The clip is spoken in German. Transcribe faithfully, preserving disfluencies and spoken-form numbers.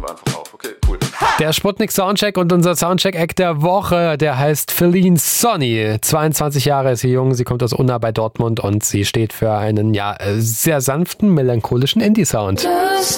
wir einfach auf. Okay, cool. Der Sputnik Soundcheck und unser Soundcheck-Act der Woche, der heißt Feline Sonny. zweiundzwanzig Jahre ist sie jung, sie kommt aus Unna bei Dortmund und sie steht für einen ja sehr sanften, melancholischen Indie-Sound.